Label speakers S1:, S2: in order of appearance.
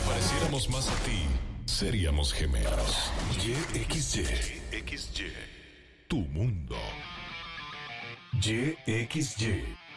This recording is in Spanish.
S1: pareciéramos más a ti, seríamos gemelos. YXY. Tu mundo. YXY.